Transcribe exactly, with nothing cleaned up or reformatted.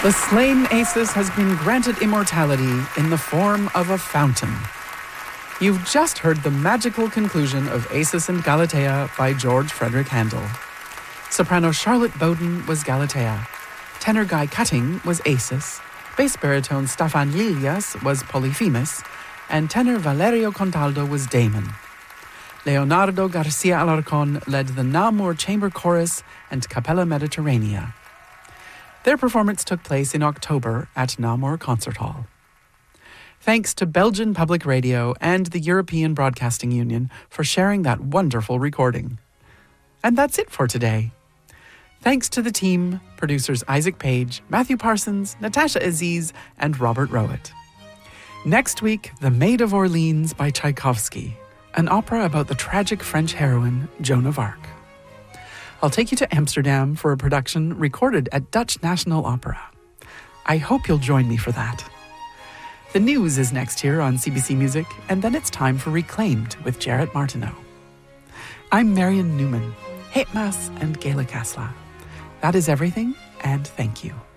The slain Acis has been granted immortality in the form of a fountain. You've just heard the magical conclusion of Acis and Galatea by George Frederick Handel. Soprano Charlotte Bowden was Galatea. Tenor Guy Cutting was Acis. Bass baritone Staffan Lilias was Polyphemus. And tenor Valerio Contaldo was Damon. Leonardo Garcia Alarcon led the Namur Chamber Chorus and Capella Mediterranea. Their performance took place in October at Namur Concert Hall. Thanks to Belgian Public Radio and the European Broadcasting Union for sharing that wonderful recording. And that's it for today. Thanks to the team, producers Isaac Page, Matthew Parsons, Natasha Aziz, and Robert Rowett. Next week, The Maid of Orleans by Tchaikovsky, an opera about the tragic French heroine Joan of Arc. I'll take you to Amsterdam for a production recorded at Dutch National Opera. I hope you'll join me for that. The news is next here on C B C Music, and then it's time for Reclaimed with Jarrett Martineau. I'm Marion Newman, Hate Mass and Gaelic Asla. That is everything, and thank you.